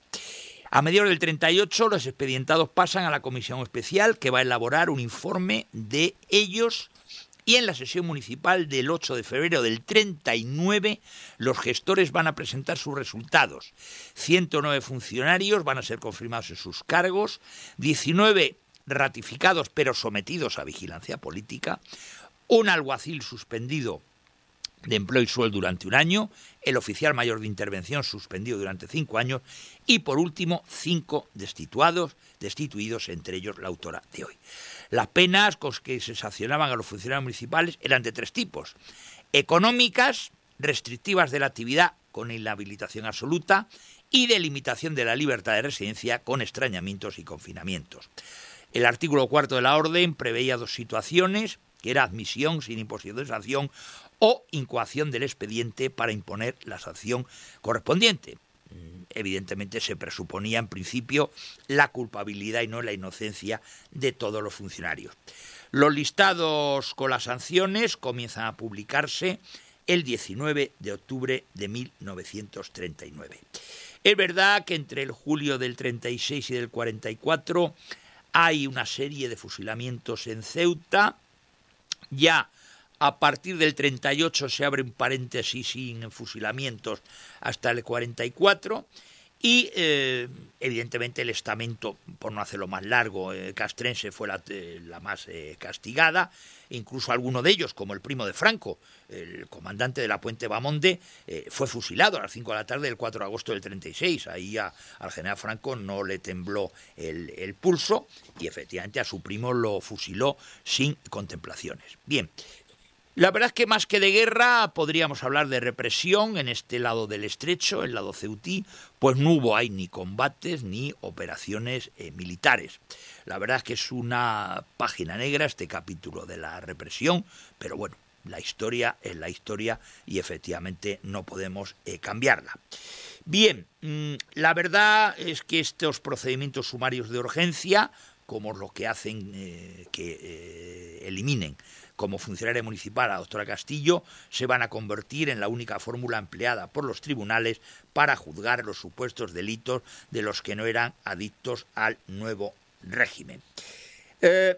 A mediados del treinta y ocho, los expedientados pasan a la comisión especial que va a elaborar un informe de ellos, y en la sesión municipal del ocho de febrero del treinta y nueve los gestores van a presentar sus resultados. ciento nueve funcionarios van a ser confirmados en sus cargos, diecinueve ratificados pero sometidos a vigilancia política, un alguacil suspendido de empleo y sueldo durante un año, el oficial mayor de intervención suspendido durante cinco años y, por último, cinco destituidos, destituidos, entre ellos la autora de hoy. Las penas con que se sancionaban a los funcionarios municipales eran de tres tipos: económicas, restrictivas de la actividad con inhabilitación absoluta, y de limitación de la libertad de residencia con extrañamientos y confinamientos. El artículo cuarto de la orden preveía dos situaciones, que era admisión sin imposición de sanción o incoación del expediente para imponer la sanción correspondiente. Evidentemente se presuponía en principio la culpabilidad y no la inocencia de todos los funcionarios. Los listados con las sanciones comienzan a publicarse el diecinueve de octubre de mil novecientos treinta y nueve. Es verdad que entre el julio del treinta y seis y del cuarenta y cuatro hay una serie de fusilamientos en Ceuta. Ya a partir del treinta y ocho se abre un paréntesis sin fusilamientos hasta el cuarenta y cuatro, y eh, evidentemente el estamento, por no hacerlo más largo, eh, castrense fue la, eh, la más eh, castigada. Incluso alguno de ellos, como el primo de Franco, el comandante de la Puente Bamonde, eh, fue fusilado a las cinco de la tarde del cuatro de agosto del treinta y seis. Ahí a, al general Franco no le tembló el, el pulso y efectivamente a su primo lo fusiló sin contemplaciones. Bien, la verdad es que más que de guerra podríamos hablar de represión en este lado del estrecho, el lado ceutí, pues no hubo ahí ni combates ni operaciones eh, militares. La verdad es que es una página negra este capítulo de la represión, pero bueno, la historia es la historia y efectivamente no podemos eh, cambiarla. Bien, mmm, la verdad es que estos procedimientos sumarios de urgencia, como lo que hacen eh, que eh, eliminen como funcionaria municipal a la doctora Castillo, se van a convertir en la única fórmula empleada por los tribunales para juzgar los supuestos delitos de los que no eran adictos al nuevo régimen. Eh,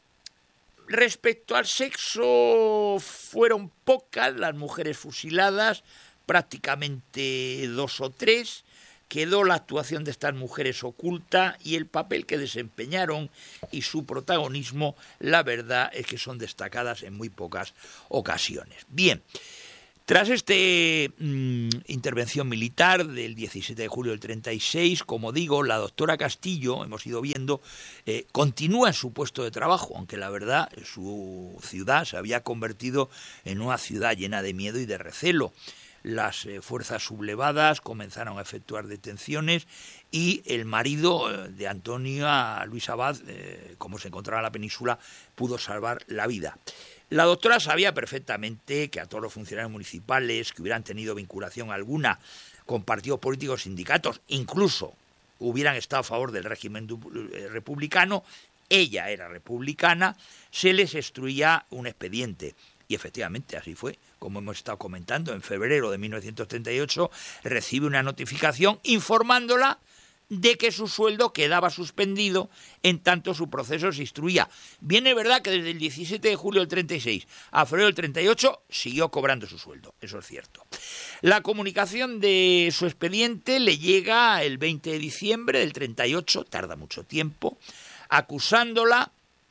respecto al sexo, fueron pocas las mujeres fusiladas, prácticamente dos o tres. Quedó la actuación de estas mujeres oculta y el papel que desempeñaron y su protagonismo, la verdad es que son destacadas en muy pocas ocasiones. Bien, tras esta mmm, intervención militar del diecisiete de julio del treinta y seis, como digo, la doctora Castillo, hemos ido viendo, eh, continúa en su puesto de trabajo, aunque la verdad su ciudad se había convertido en una ciudad llena de miedo y de recelo. Las eh, fuerzas sublevadas comenzaron a efectuar detenciones y el marido eh, de Antonia, Luis Abad, eh, como se encontraba en la península, pudo salvar la vida. La doctora sabía perfectamente que a todos los funcionarios municipales que hubieran tenido vinculación alguna con partidos políticos, sindicatos, incluso hubieran estado a favor del régimen republicano, ella era republicana, se les instruía un expediente. Y efectivamente así fue, como hemos estado comentando. En febrero de mil novecientos treinta y ocho recibe una notificación informándola de que su sueldo quedaba suspendido en tanto su proceso se instruía. Bien es verdad que desde el diecisiete de julio del treinta y seis a febrero del treinta y ocho siguió cobrando su sueldo, eso es cierto. La comunicación de su expediente le llega el veinte de diciembre del treinta y ocho, tarda mucho tiempo, acusándola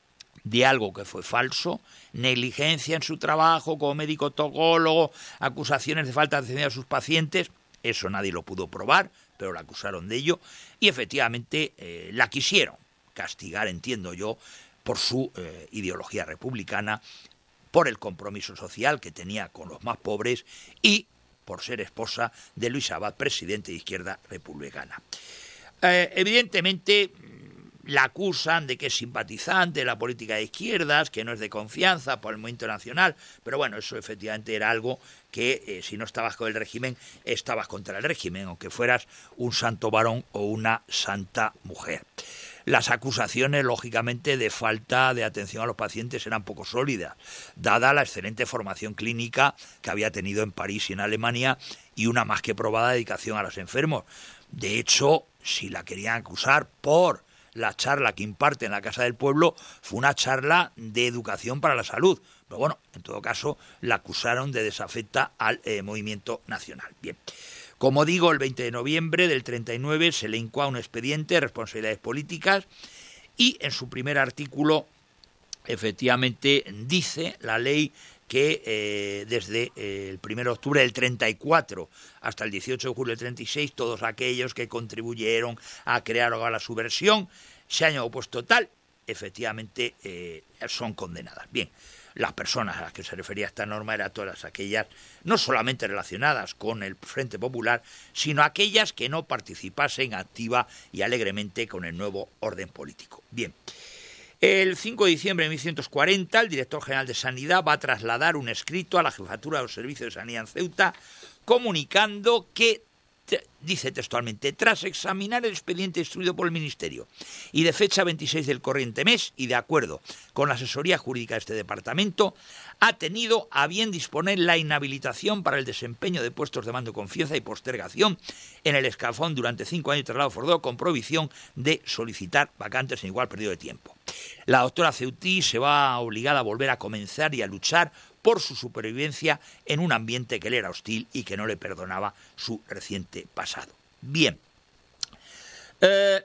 de algo que fue falso, negligencia en su trabajo como médico tocólogo, acusaciones de falta de atención a sus pacientes. Eso nadie lo pudo probar, pero la acusaron de ello, y efectivamente eh, la quisieron castigar, entiendo yo, por su eh, ideología republicana, por el compromiso social que tenía con los más pobres y por ser esposa de Luis Abad, presidente de Izquierda Republicana. Eh, evidentemente la acusan de que es simpatizante de la política de izquierdas, que no es de confianza por el movimiento nacional, pero bueno, eso efectivamente era algo que eh, si no estabas con el régimen, estabas contra el régimen, aunque fueras un santo varón o una santa mujer. Las acusaciones, lógicamente, de falta de atención a los pacientes eran poco sólidas, dada la excelente formación clínica que había tenido en París y en Alemania y una más que probada dedicación a los enfermos. De hecho, si la querían acusar por la charla que imparte en la Casa del Pueblo, fue una charla de educación para la salud. Pero bueno, en todo caso, la acusaron de desafecta al eh, movimiento nacional. Bien, como digo, el veinte de noviembre del treinta y nueve se le incoa un expediente de responsabilidades políticas y en su primer artículo, efectivamente, dice la ley que eh, desde eh, el primero de octubre del treinta y cuatro hasta el dieciocho de julio del treinta y seis, todos aquellos que contribuyeron a crear o a la subversión se hayan opuesto tal, efectivamente eh, son condenadas. Bien, las personas a las que se refería esta norma eran todas aquellas no solamente relacionadas con el Frente Popular, sino aquellas que no participasen activa y alegremente con el nuevo orden político. Bien. El cinco de diciembre de mil novecientos cuarenta, el director general de Sanidad va a trasladar un escrito a la jefatura de los servicios de sanidad en Ceuta, comunicando que, dice textualmente, tras examinar el expediente instruido por el Ministerio y de fecha veintiséis del corriente mes y de acuerdo con la asesoría jurídica de este departamento, ha tenido a bien disponer la inhabilitación para el desempeño de puestos de mando de confianza y postergación en el escalafón durante cinco años de traslado forzado con prohibición de solicitar vacantes en igual periodo de tiempo. La doctora Ceutí se va obligada a volver a comenzar y a luchar por su supervivencia en un ambiente que le era hostil y que no le perdonaba su reciente pasado. Bien, eh,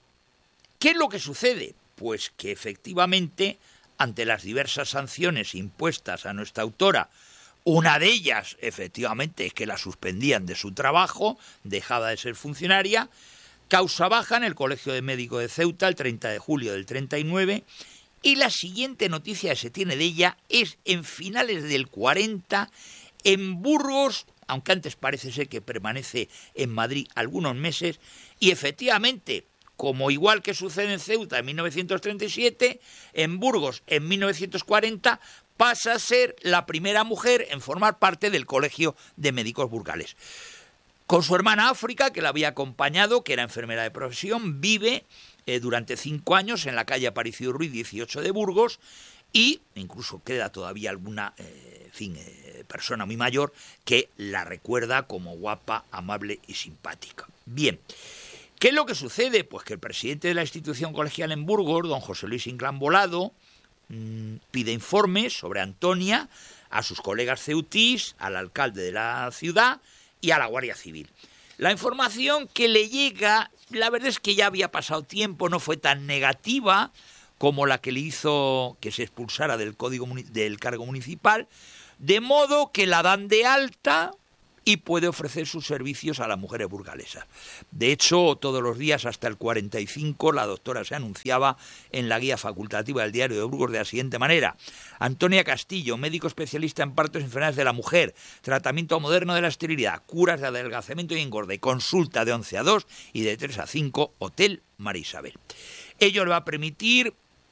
¿qué es lo que sucede? Pues que efectivamente, ante las diversas sanciones impuestas a nuestra autora, una de ellas, efectivamente, es que la suspendían de su trabajo, dejaba de ser funcionaria, causa baja en el Colegio de Médicos de Ceuta el treinta de julio del treinta y nueve, y la siguiente noticia que se tiene de ella es en finales del cuarenta, en Burgos, aunque antes parece ser que permanece en Madrid algunos meses, y efectivamente, como igual que sucede en Ceuta en mil novecientos treinta y siete, en Burgos en mil novecientos cuarenta pasa a ser la primera mujer en formar parte del Colegio de Médicos burgalés. Con su hermana África, que la había acompañado, que era enfermera de profesión, vive eh, durante cinco años en la calle Aparicio Ruiz dieciocho de Burgos y incluso queda todavía alguna eh, en fin, eh, persona muy mayor que la recuerda como guapa, amable y simpática. Bien, ¿qué es lo que sucede? Pues que el presidente de la institución colegial en Burgos, don José Luis Inclán Volado, mmm, pide informes sobre Antonia a sus colegas ceutís, al alcalde de la ciudad y a la Guardia Civil. La información que le llega, la verdad es que ya había pasado tiempo, no fue tan negativa como la que le hizo que se expulsara del, código, del cargo municipal, de modo que la dan de alta y puede ofrecer sus servicios a las mujeres burgalesas. De hecho, todos los días hasta el cuarenta y cinco la doctora se anunciaba en la guía facultativa del Diario de Burgos de la siguiente manera: Antonia Castillo, médico especialista en partos y enfermedades de la mujer, tratamiento moderno de la esterilidad, curas de adelgazamiento y engorde, consulta de once a dos y de tres a cinco, Hotel María Isabel. Ello le va a permitir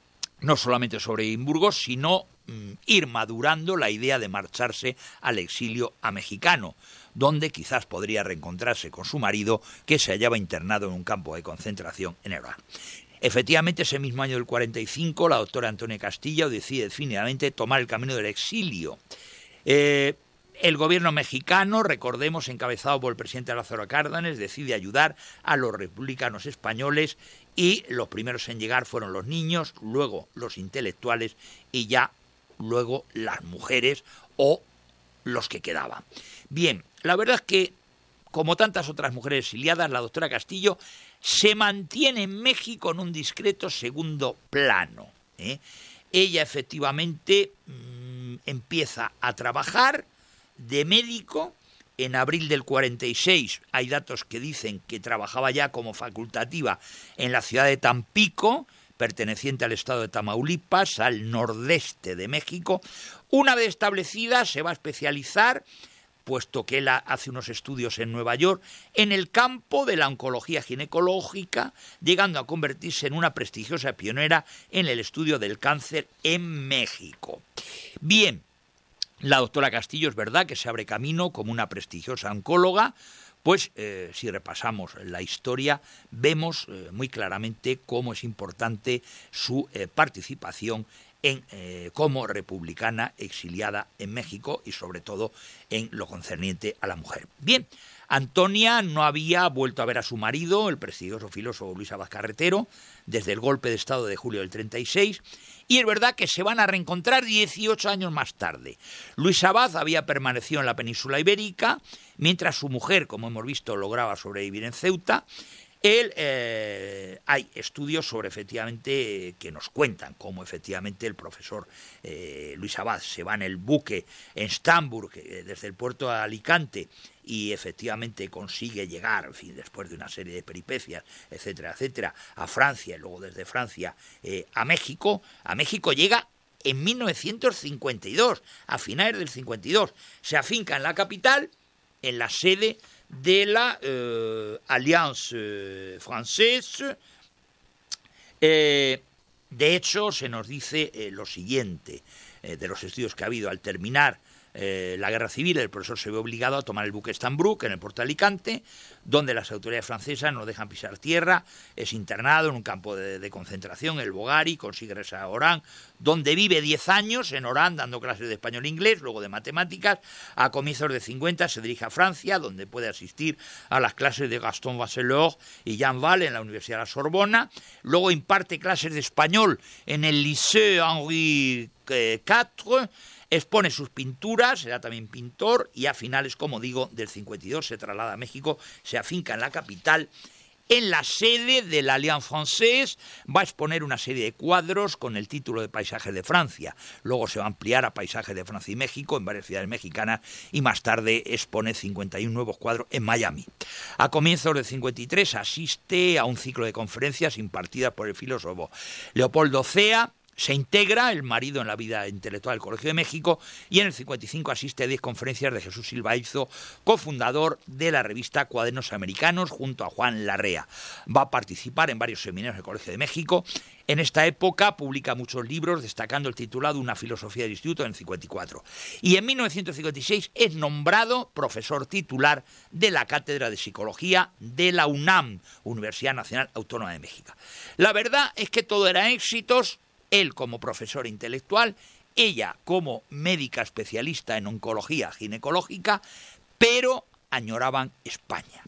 no solamente sobrevivir en Burgos, sino mm, ir madurando la idea de marcharse al exilio a Mexicano, donde quizás podría reencontrarse con su marido, que se hallaba internado en un campo de concentración en Eroa. Efectivamente, ese mismo año del cuarenta y cinco, la doctora Antonia Castillo decide definitivamente tomar el camino del exilio. Eh, El gobierno mexicano, recordemos, encabezado por el presidente Lázaro Cárdenas, decide ayudar a los republicanos españoles y los primeros en llegar fueron los niños, luego los intelectuales y ya luego las mujeres o los que quedaban. Bien, la verdad es que, como tantas otras mujeres exiliadas, la doctora Castillo se mantiene en México en un discreto segundo plano, ¿eh? Ella efectivamente mmm, empieza a trabajar de médico en abril del cuarenta y seis. Hay datos que dicen que trabajaba ya como facultativa en la ciudad de Tampico, perteneciente al estado de Tamaulipas, al nordeste de México. Una vez establecida se va a especializar, puesto que él hace unos estudios en Nueva York, en el campo de la oncología ginecológica, llegando a convertirse en una prestigiosa pionera en el estudio del cáncer en México. Bien, la doctora Castillo es verdad que se abre camino como una prestigiosa oncóloga, pues eh, si repasamos la historia vemos eh, muy claramente cómo es importante su eh, participación en, eh, como republicana exiliada en México y sobre todo en lo concerniente a la mujer. Bien, Antonia no había vuelto a ver a su marido, el prestigioso filósofo Luis Abad Carretero, desde el golpe de Estado de julio del treinta y seis, y es verdad que se van a reencontrar dieciocho años más tarde. Luis Abad había permanecido en la península ibérica, mientras su mujer, como hemos visto, lograba sobrevivir en Ceuta. Él, eh, hay estudios sobre efectivamente eh, que nos cuentan cómo efectivamente el profesor eh, Luis Abad se va en el buque en Stamburg eh, desde el puerto de Alicante y efectivamente consigue llegar, en fin, después de una serie de peripecias, etcétera, etcétera, a Francia y luego desde Francia eh, a México. A México llega en mil novecientos cincuenta y dos, a finales del cincuenta y dos, se afinca en la capital, en la sede de la eh, Alliance eh, Française. Eh, de hecho, se nos dice eh, lo siguiente, eh, de los estudios que ha habido. Al terminar eh, la guerra civil, el profesor se ve obligado a tomar el buque Stambrook en el puerto de Alicante, donde las autoridades francesas no dejan pisar tierra. Es internado en un campo de, de concentración, el Bogari, consigue regresar a Orán, donde vive diez años en Orán dando clases de español e inglés, luego de matemáticas. A comienzos de cincuenta se dirige a Francia, donde puede asistir a las clases de Gaston Bachelor y Jean Val en la Universidad de la Sorbona. Luego imparte clases de español en el Lycée Henri cuatro, expone sus pinturas, era también pintor, y a finales, como digo, del cincuenta y dos se traslada a México, se afinca en la capital, en la sede de la Alliance Française. Va a exponer una serie de cuadros con el título de Paisajes de Francia. Luego se va a ampliar a Paisajes de Francia y México en varias ciudades mexicanas y más tarde expone cincuenta y uno nuevos cuadros en Miami. A comienzos del cincuenta y tres asiste a un ciclo de conferencias impartidas por el filósofo Leopoldo Cea. Se integra el marido en la vida intelectual del Colegio de México y en el cincuenta y cinco asiste a diez conferencias de Jesús Silva Izo, cofundador de la revista Cuadernos Americanos, junto a Juan Larrea. Va a participar en varios seminarios del Colegio de México. En esta época publica muchos libros, destacando el titulado Una filosofía del instituto en el cincuenta y cuatro. Y en mil novecientos cincuenta y seis es nombrado profesor titular de la Cátedra de Psicología de la UNAM, Universidad Nacional Autónoma de México. La verdad es que todo era éxitos. Él como profesor intelectual, ella como médica especialista en oncología ginecológica, pero añoraban España.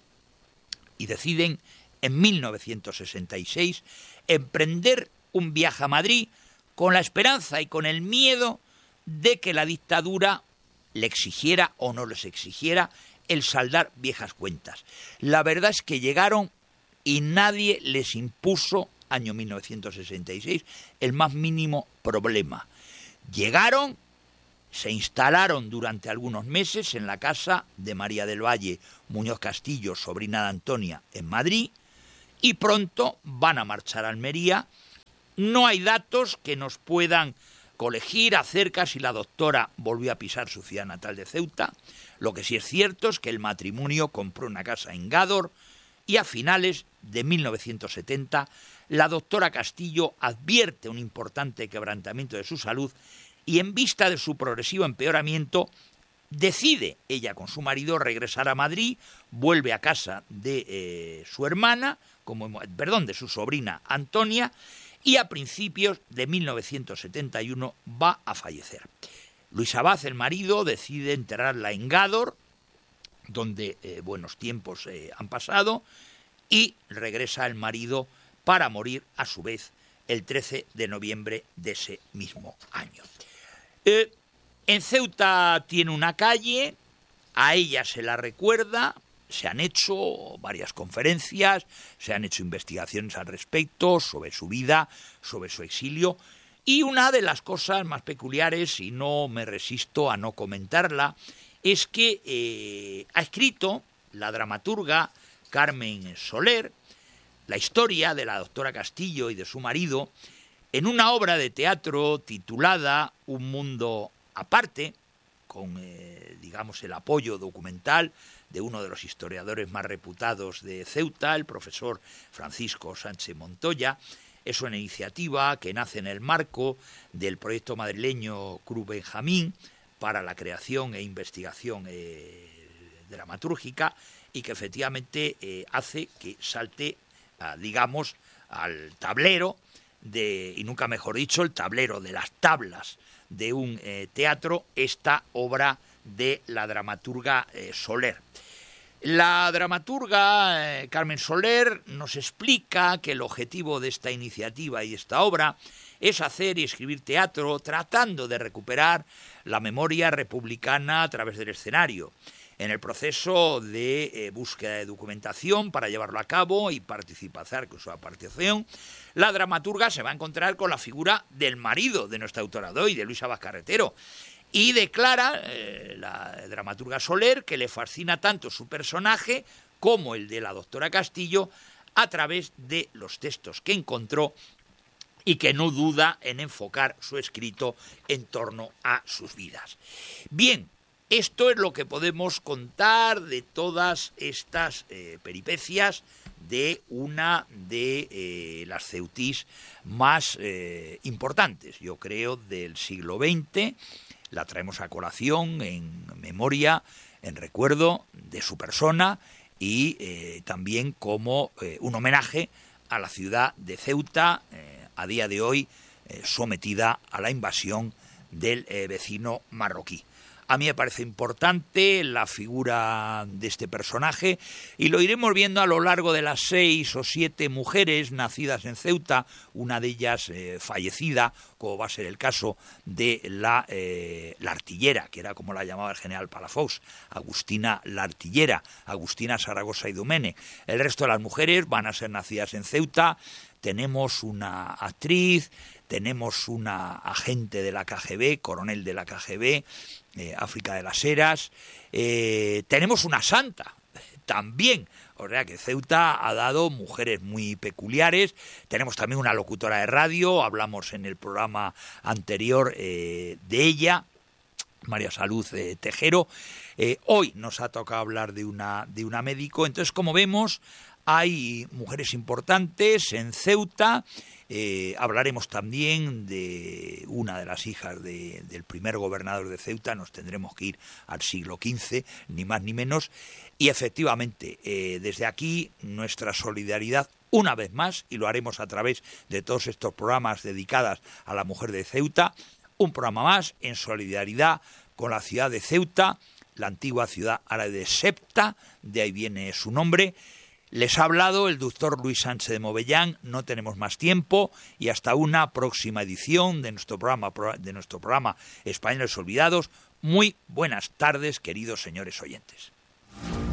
Y deciden en mil novecientos sesenta y seis emprender un viaje a Madrid con la esperanza y con el miedo de que la dictadura le exigiera o no les exigiera el saldar viejas cuentas. La verdad es que llegaron y nadie les impuso, año mil novecientos sesenta y seis, el más mínimo problema. Llegaron, se instalaron durante algunos meses en la casa de María del Valle Muñoz Castillo, sobrina de Antonia, en Madrid, y pronto van a marchar a Almería. No hay datos que nos puedan colegir acerca si la doctora volvió a pisar su ciudad natal de Ceuta. Lo que sí es cierto es que el matrimonio compró una casa en Gádor y a finales de mil novecientos setenta la doctora Castillo advierte un importante quebrantamiento de su salud y en vista de su progresivo empeoramiento decide ella con su marido regresar a Madrid, vuelve a casa de eh, su hermana, como, perdón, de su sobrina Antonia, y a principios de mil novecientos setenta y uno va a fallecer. Luis Abad, el marido, decide enterrarla en Gádor, donde eh, buenos tiempos eh, han pasado, y regresa el marido para morir a su vez el trece de noviembre de ese mismo año. Eh, en Ceuta tiene una calle, a ella se la recuerda, se han hecho varias conferencias, se han hecho investigaciones al respecto sobre su vida, sobre su exilio, y una de las cosas más peculiares, y no me resisto a no comentarla, es que eh, ha escrito la dramaturga Carmen Soler la historia de la doctora Castillo y de su marido en una obra de teatro titulada Un mundo aparte, con, eh, digamos, el apoyo documental de uno de los historiadores más reputados de Ceuta, el profesor Francisco Sánchez Montoya. Es una iniciativa que nace en el marco del proyecto madrileño Cruz Benjamín para la creación e investigación eh, dramatúrgica y que efectivamente eh, hace que salte, a, digamos, al tablero, de, y nunca mejor dicho, el tablero de las tablas de un eh, teatro, esta obra de la dramaturga eh, Soler. La dramaturga eh, Carmen Soler nos explica que el objetivo de esta iniciativa y esta obra es hacer y escribir teatro tratando de recuperar la memoria republicana a través del escenario. En el proceso de eh, búsqueda de documentación para llevarlo a cabo y participar con su participación, la dramaturga se va a encontrar con la figura del marido de nuestra autora de hoy, de Luis Abad Carretero, y declara eh, la dramaturga Soler que le fascina tanto su personaje como el de la doctora Castillo a través de los textos que encontró y que no duda en enfocar su escrito en torno a sus vidas. Bien, esto es lo que podemos contar de todas estas eh, peripecias de una de eh, las ceutís más eh, importantes, yo creo, del siglo veinte. La traemos a colación en memoria, en recuerdo de su persona y eh, también como eh, un homenaje a la ciudad de Ceuta, eh, a día de hoy eh, sometida a la invasión del eh, vecino marroquí. A mí me parece importante la figura de este personaje y lo iremos viendo a lo largo de las seis o siete mujeres nacidas en Ceuta, una de ellas eh, fallecida, como va a ser el caso de la, eh, la artillera, que era como la llamaba el general Palafox, Agustina la artillera, Agustina Zaragoza y Domene. El resto de las mujeres van a ser nacidas en Ceuta. Tenemos una actriz, tenemos una agente de la K G B, coronel de la K G B, eh, África de las Heras, eh, tenemos una santa también, o sea que Ceuta ha dado mujeres muy peculiares, tenemos también una locutora de radio, hablamos en el programa anterior eh, de ella, María Salud eh, Tejero, eh, hoy nos ha tocado hablar de una, de una médico, entonces como vemos hay mujeres importantes en Ceuta, eh, hablaremos también de una de las hijas de, del primer gobernador de Ceuta, nos tendremos que ir al siglo quince, ni más ni menos, y efectivamente eh, desde aquí nuestra solidaridad una vez más, y lo haremos a través de todos estos programas dedicados a la mujer de Ceuta, un programa más en solidaridad con la ciudad de Ceuta, la antigua ciudad árabe de Septa, de ahí viene su nombre. Les ha hablado el doctor Luis Sánchez de Movellán, no tenemos más tiempo y hasta una próxima edición de nuestro programa, de nuestro programa Españoles Olvidados. Muy buenas tardes, queridos señores oyentes.